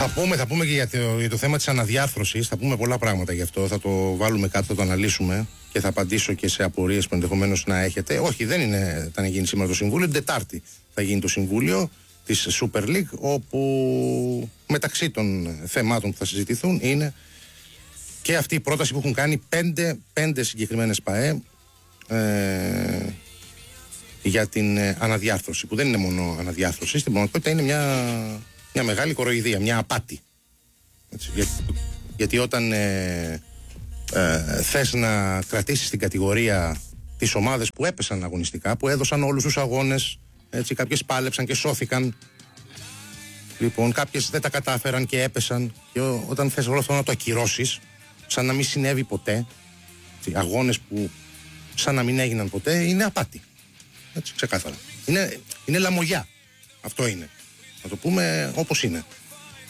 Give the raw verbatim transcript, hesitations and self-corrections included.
Θα πούμε, θα πούμε και για το, για το θέμα της αναδιάρθρωσης. Θα πούμε πολλά πράγματα γι' αυτό. Θα το βάλουμε κάτω, θα το αναλύσουμε και θα απαντήσω και σε απορίες που ενδεχομένως να έχετε. Όχι, δεν είναι, θα γίνει σήμερα το Συμβούλιο. Την Τετάρτη θα γίνει το Συμβούλιο της Super League, όπου μεταξύ των θεμάτων που θα συζητηθούν είναι και αυτή η πρόταση που έχουν κάνει πέντε, πέντε συγκεκριμένες ΠΑΕ ε, για την αναδιάρθρωση, που δεν είναι μόνο αναδιάρθρωση, στην πραγματικότητα είναι μια, μια μεγάλη κοροϊδία, μια απάτη. Έτσι, για, γιατί όταν ε, ε, θες να κρατήσεις την κατηγορία τις ομάδες που έπεσαν αγωνιστικά, που έδωσαν όλους τους αγώνες, έτσι, κάποιες πάλεψαν και σώθηκαν, λοιπόν, κάποιες δεν τα κατάφεραν και έπεσαν, και ό, όταν θες όλο αυτό να το ακυρώσεις, σαν να μην συνέβη ποτέ, έτσι, αγώνες που σαν να μην έγιναν ποτέ, είναι απάτη. Έτσι, ξεκάθαρα. Είναι, είναι λαμογιά. Αυτό είναι. Να το πούμε όπως είναι.